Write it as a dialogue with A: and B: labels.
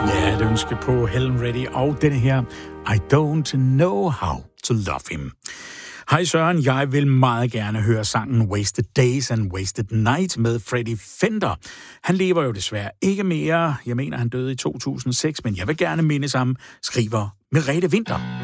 A: Ja, et ønske på Helen Reddy og denne her I Don't Know How to Love Him. Hej Søren, jeg vil meget gerne høre sangen Wasted Days and Wasted Night med Freddie Fender. Han lever jo desværre ikke mere. Jeg mener, han døde i 2006, men jeg vil gerne mindes ham, skriver Merete Winther.